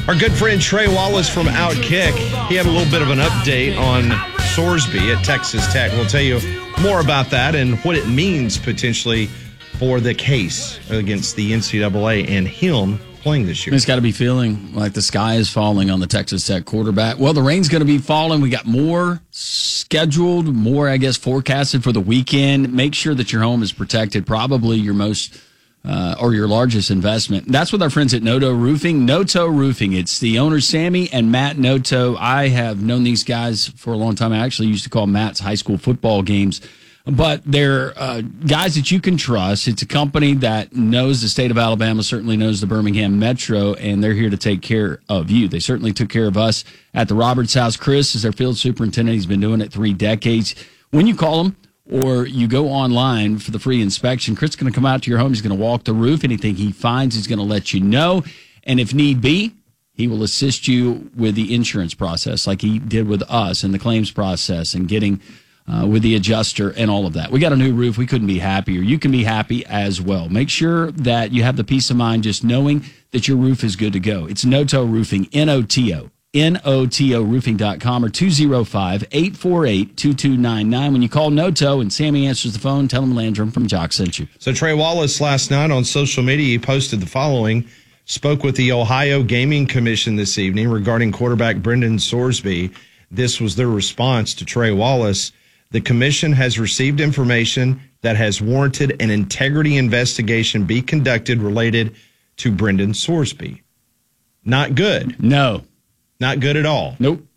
Our good friend Trey Wallace from Outkick, he had a little bit of an update on Sorsby at Texas Tech. We'll tell you more about that and what it means potentially for the case against the NCAA and him playing this year. It's got to be feeling like the sky is falling on the Texas Tech quarterback. Well, the rain's going to be falling. We got more scheduled, more, I guess, forecasted for the weekend. Make sure that your home is protected. Probably your most or your largest investment. That's with our friends at Noto Roofing. Noto Roofing. It's the owners, Sammy and Matt Noto. I have known these guys for a long time. I actually used to call Matt's high school football games. But they're guys that you can trust. It's a company that knows the state of Alabama, certainly knows the Birmingham Metro, and they're here to take care of you. They certainly took care of us at the Roberts House. Chris is their field superintendent. He's been doing it 3 decades. When you call him or you go online for the free inspection, Chris is going to come out to your home. He's going to walk the roof. Anything he finds, he's going to let you know. And if need be, he will assist you with the insurance process like he did with us and the claims process and getting with the adjuster and all of that. We got a new roof. We couldn't be happier. You can be happy as well. Make sure that you have the peace of mind just knowing that your roof is good to go. It's Noto Roofing, N-O-T-O, N-O-T-O roofing.com or 205-848-2299. When you call Noto and Sammy answers the phone, tell him Landrum from Jock sent you. So Trey Wallace last night on social media, he posted the following, spoke with the Ohio Gaming Commission this evening regarding quarterback Brendan Sorsby. This was their response to Trey Wallace. The commission has received information that has warranted an integrity investigation be conducted related to Brendan Sorsby. Not good. No. Not good at all. Nope.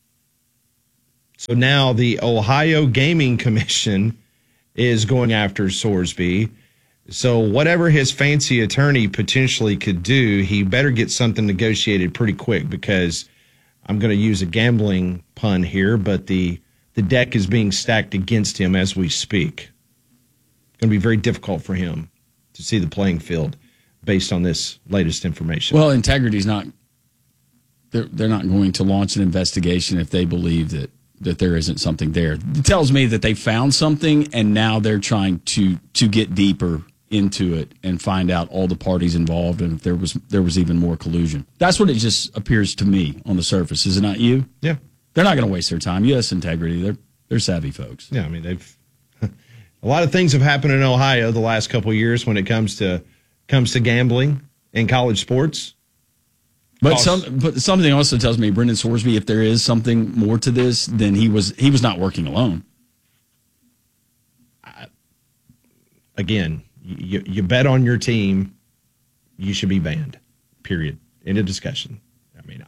So now the Ohio Gaming Commission is going after Sorsby. So whatever his fancy attorney potentially could do, he better get something negotiated pretty quick because I'm going to use a gambling pun here, but the deck is being stacked against him as we speak. It's going to be very difficult for him to see the playing field based on this latest information. Well, integrity's not. They're not going to launch an investigation if they believe that there isn't something there. It tells me that they found something and now they're trying to get deeper into it and find out all the parties involved and if there was even more collusion. That's what it just appears to me on the surface. Is it not you? Yeah. They're not going to waste their time. U.S. Integrity, they're savvy folks. Yeah, I mean, they've a lot of things have happened in Ohio the last couple of years when it comes to gambling in college sports. But something also tells me Brendan Sorsby, if there is something more to this, then he was not working alone. Again, you bet on your team, you should be banned. Period. End of discussion. I mean,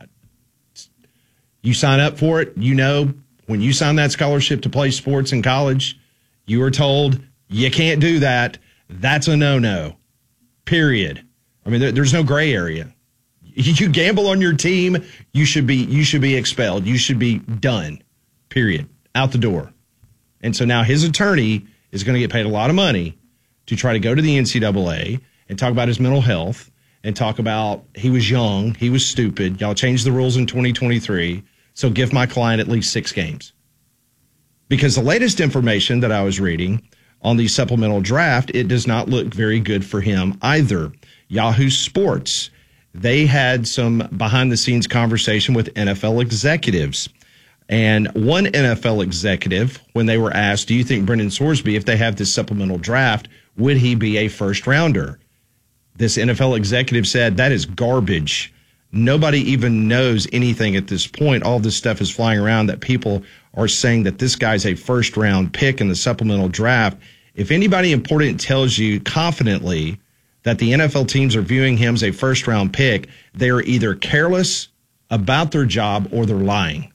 you sign up for it, you know, when you sign that scholarship to play sports in college, you are told you can't do that. That's a no-no. Period. I mean, there's no gray area. You gamble on your team, you should be expelled. You should be done. Period. Out the door. And so now his attorney is going to get paid a lot of money to try to go to the NCAA and talk about his mental health and talk about he was young, he was stupid. Y'all changed the rules in 2023. So give my client at least 6 games. Because the latest information that I was reading on the supplemental draft, it does not look very good for him either. Yahoo Sports, they had some behind-the-scenes conversation with NFL executives. And one NFL executive, when they were asked, do you think Brendan Sorsby, if they have this supplemental draft, would he be a first-rounder? This NFL executive said, that is garbage. Nobody even knows anything at this point. All this stuff is flying around that people are saying that this guy's a first-round pick in the supplemental draft. If anybody important tells you confidently that the NFL teams are viewing him as a first-round pick, they are either careless about their job or they're lying.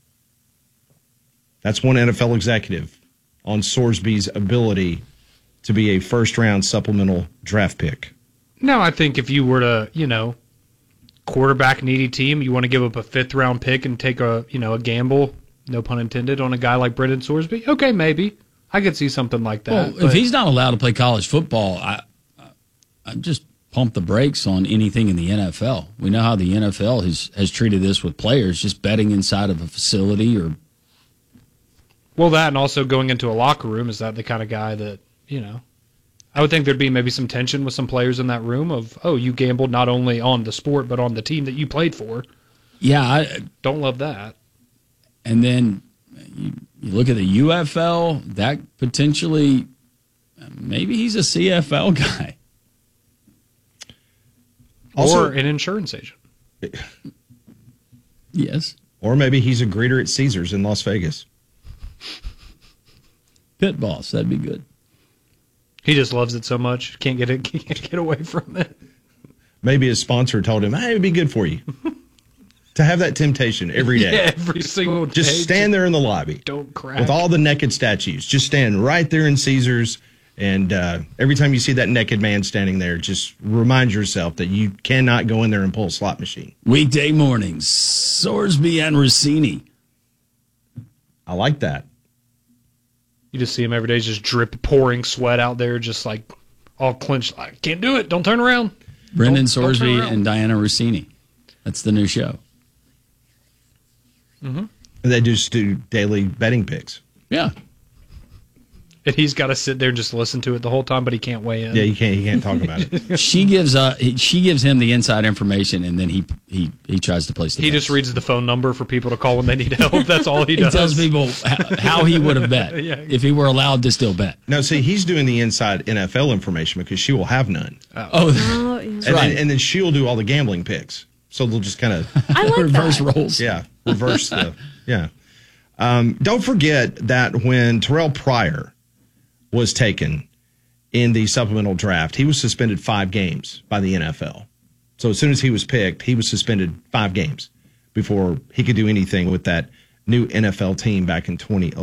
That's one NFL executive on Sorsby's ability to be a first-round supplemental draft pick. No, I think if you were to, quarterback needy team, you want to give up a 5th-round pick and take a gamble, no pun intended, on a guy like Brendan Sorsby? Okay, maybe. I could see something like that. Well, if he's not allowed to play college football, I just pump the brakes on anything in the NFL. We know how the NFL has treated this with players, just betting inside of a facility or... Well, that and also going into a locker room, is that the kind of guy that, I would think there'd be maybe some tension with some players in that room of, oh, you gambled not only on the sport but on the team that you played for. Yeah, Don't love that. and then you look at the UFL. That potentially, maybe he's a CFL guy. Also- Or an insurance agent. Yes, Or maybe he's a greeter at Caesars in Las Vegas. pit boss. That'd be good. He just loves it so much. Can't get away from it. Maybe his sponsor told him, hey, it'd be good for you to have that temptation every day. Yeah, every single day. Just stand there in the lobby Don't crack. with all the naked statues. Just stand right there in Caesars. And every time you see that naked man standing there, just remind yourself that you cannot go in there and pull a slot machine. Weekday mornings, Sorsby and Rossini. I like that. You just see him every day, just pouring sweat out there, just like all clenched. I can't do it. Don't turn around. Brendan Don't turn Sorsby around. and Diana Rossini. That's the new show. They just do daily betting picks. Yeah. And he's got to sit there and just listen to it the whole time, but he can't weigh in. Yeah, you can't talk about it. She gives him the inside information, and then he tries to place the He bets. just reads the phone number for people to call when they need help. That's all he He does. tells people how he would have bet Yeah. if he were allowed to still bet. No, see, he's doing the inside NFL information because she will have none. Oh, Oh, yeah. And, right. and then she'll do all the gambling picks. So they'll just kind of, I like reverse that. roles. yeah, reverse the, yeah. Don't forget that when Terrell Pryor was taken in the supplemental draft, he was suspended 5 games by the NFL. So as soon as he was picked, he was suspended 5 games before he could do anything with that new NFL team back in 2011.